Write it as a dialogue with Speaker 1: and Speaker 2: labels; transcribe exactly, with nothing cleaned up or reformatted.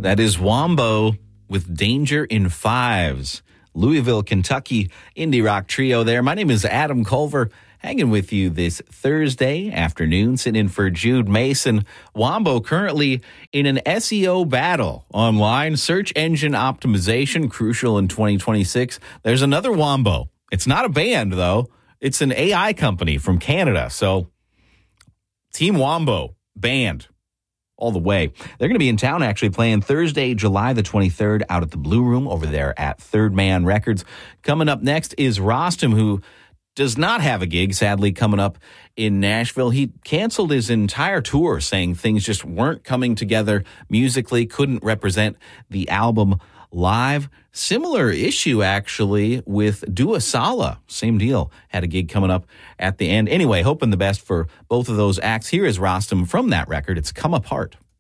Speaker 1: That is Wombo with Danger in Fives. Louisville, Kentucky indie rock trio there. My name is Adam Culver, hanging with you this Thursday afternoon, sitting in for Jude Mason. Wombo currently in an S E O battle online, search engine optimization, crucial in twenty twenty-six. There's another Wombo. It's not a band, though. It's an A I company from Canada. So Team Wombo, band, all the way. They're going to be in town, actually, playing Thursday, July the twenty-third, out at the Blue Room over there at Third Man Records. Coming up next is Rostam, who does not have a gig, sadly, coming up in Nashville. He canceled his entire tour, saying things just weren't coming together musically, couldn't represent the album live. Similar issue, actually, with Dua Sala. Same deal. Had a gig coming up at the end. Anyway, hoping the best for both of those acts. Here is Rostam from that record. It's Come Apart.